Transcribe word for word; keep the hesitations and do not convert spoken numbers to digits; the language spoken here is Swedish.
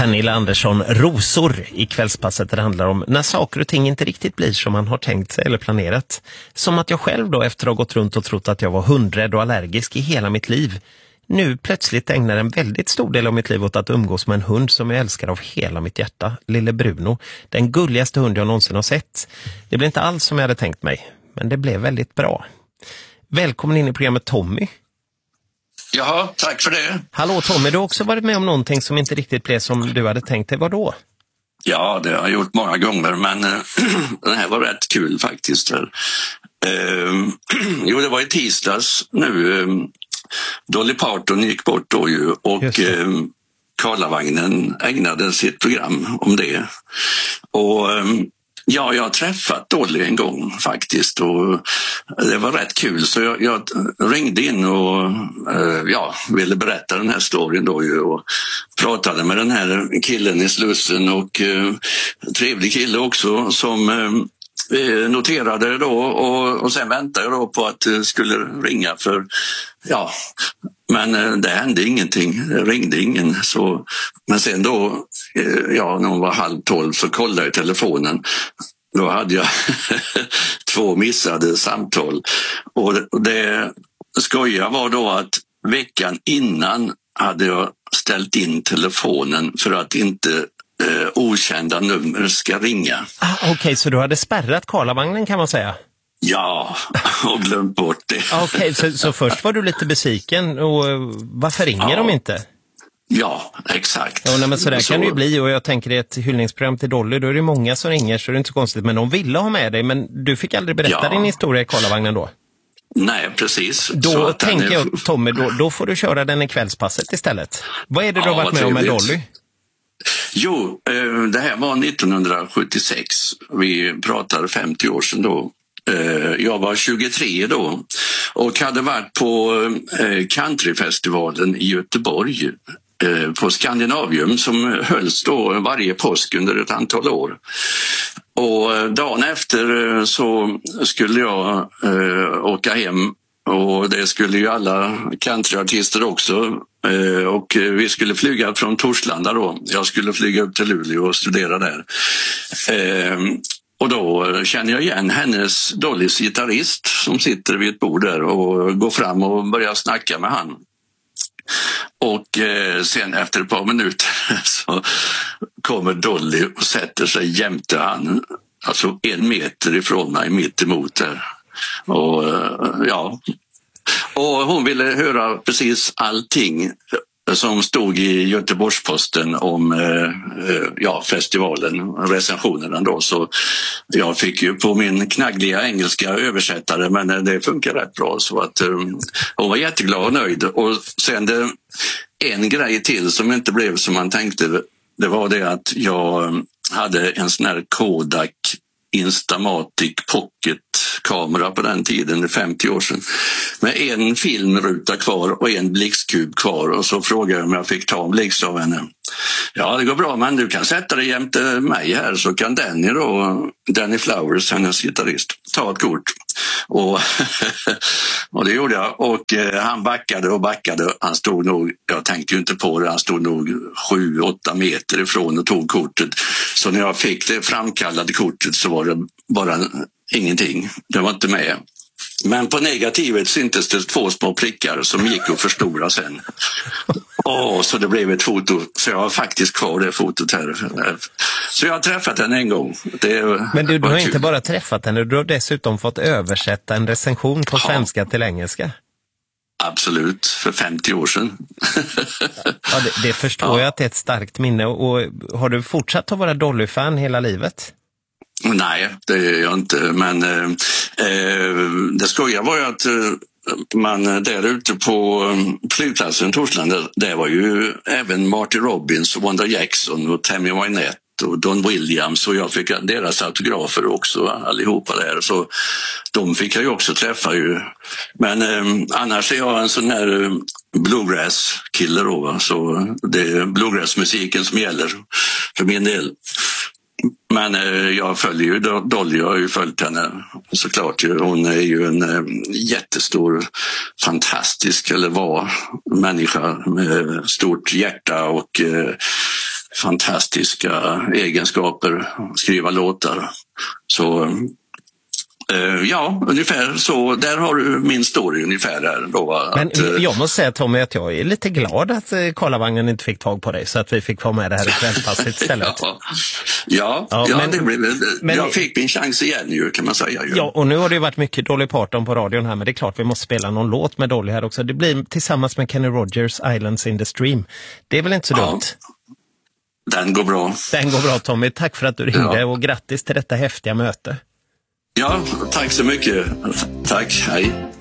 Pernilla Andersson, Rosor i kvällspasset. Det handlar om när saker och ting inte riktigt blir som man har tänkt sig eller planerat. Som att jag själv då, efter att ha gått runt och trott att jag var hundrädd och allergisk i hela mitt liv, nu plötsligt ägnar en väldigt stor del av mitt liv åt att umgås med en hund som jag älskar av hela mitt hjärta, lille Bruno. Den gulligaste hund jag någonsin har sett. Det blev inte alls som jag hade tänkt mig, men det blev väldigt bra. Välkommen in i programmet, Tommy. Jaha, tack för det. Hallå Tommy, du har också varit med om någonting som inte riktigt blev som du hade tänkt dig. Vad då? Ja, det har jag gjort många gånger, men äh, den här var rätt kul faktiskt. Äh, jo, det var i tisdags nu. Äh, Dolly Parton gick bort då ju och äh, Karlavagnen ägnade sitt program om det. Och äh, ja, jag har träffat Dolly en gång faktiskt och det var rätt kul, så jag, jag ringde in och äh, ja, ville berätta den här storyn då ju och pratade med den här killen i Slussen och äh, trevlig kille också som äh, noterade då och, och sen väntade jag då på att det skulle ringa för ja, men äh, det hände ingenting, det ringde ingen så, men sen då äh, ja, när hon var halv tolv så kollade jag telefonen. Då hade jag två missade samtal. Och det skojiga var då att veckan innan hade jag ställt in telefonen för att inte eh, okända nummer ska ringa. Ah, Okej, okay, så du hade spärrat Karlavagnen kan man säga? Ja, och glömt bort det. Okej, okay, så, så först var du lite besviken. Och varför ringer ja. de inte? Ja, exakt. Ja, men så där så... kan det ju bli, och jag tänker ett hyllningsprogram till Dolly, då är det många som ringer så det är inte så konstigt, men de ville ha med dig, men du fick aldrig berätta ja. din historia i Karlavagnen då? Nej, precis. Då tänker är... jag, Tommy, då, då får du köra den i kvällspasset istället. Vad är det du ja, har varit med om med Dolly? Jo, det här var nittonhundrasjuttiosex, vi pratar femtio år sedan då. Jag var tjugotre då och hade varit på countryfestivalen i Göteborg på Skandinavium som hölls då varje påsk under ett antal år. Och dagen efter så skulle jag åka hem och det skulle ju alla countryartister också. Och vi skulle flyga från Torslanda då. Jag skulle flyga upp till Luleå och studera där. Och då känner jag igen hennes Dollys gitarrist som sitter vid ett bord där och går fram och börjar snacka med han. Och eh, sen efter ett par minuter så kommer Dolly och sätter sig jämte han, alltså en meter ifrån mig, mitt emot där. Och eh, ja, och hon ville höra precis allting som stod i Göteborgs-Posten om eh, ja, festivalen, recensionerna då, så jag fick ju på min knaggliga engelska översättare, men det funkar rätt bra, så att eh, hon var jätteglad och nöjd. Och sen det, en grej till som inte blev som man tänkte, det var det att jag hade en sån här Kodak Instamatic Pocket-kamera på den tiden, femtio år sedan, med en filmruta kvar och en blixtkub kvar, och så frågade jag om jag fick ta en blixt av henne. Ja, det går bra, men du kan sätta dig jämte mig här, så kan Danny då, Danny Flowers, hennes gitarrist, ta ett kort. Och, och det gjorde jag, och eh, han backade och backade. Han stod nog, jag tänkte ju inte på det, han stod nog sju, åtta meter ifrån och tog kortet. Så när jag fick det framkallade kortet så var det bara ingenting, det var inte med. Men på negativet syntes det två små prickar som gick att förstora sen. Åh, så det blev ett foto. Så jag har faktiskt kvar det fotot här. Så jag har träffat henne en gång. Det Men du, du har kul. Inte bara träffat henne, du har dessutom fått översätta en recension på svenska ja. till engelska. Absolut, för femtio år sedan. Ja, det, det förstår ja. jag att det är ett starkt minne. Och har du fortsatt att vara Dolly-fan hela livet? Nej, det är jag inte, men eh, det skojiga var ju att eh, man där ute på flygplatsen Torslanda, där var ju även Marty Robbins, Wanda Jackson och Tammy Wynette och Don Williams, och jag fick deras autografer också, allihopa där, så de fick jag ju också träffa ju. Men eh, annars är jag en sån här bluegrass-kille då, så det är bluegrass-musiken som gäller för min del. Men eh, jag följer ju Dolly, jag har ju följt henne såklart. Hon är ju en eh, jättestor, fantastisk, eller var, människa med stort hjärta och eh, fantastiska egenskaper, skriva låtar. Så eh, ja, ungefär så. Där har du min story ungefär där då. Att, Men jag måste säga, Tommy, att jag är lite glad att Karlavagnen inte fick tag på dig så att vi fick vara med det här i kvällspasset istället. ja, ja, ja, ja men, det blev, men, jag fick min chans igen ju, kan man säga. Ju. Ja, och nu har det varit mycket Dolly Parton på radion här, men det är klart vi måste spela någon låt med Dolly här också. Det blir tillsammans med Kenny Rogers, Islands in the Stream. Det är väl inte så ja, dumt? Den går bra. Den går bra, Tommy. Tack för att du ringde ja. och grattis till detta häftiga möte. Ja, tack så mycket. Tack, hej.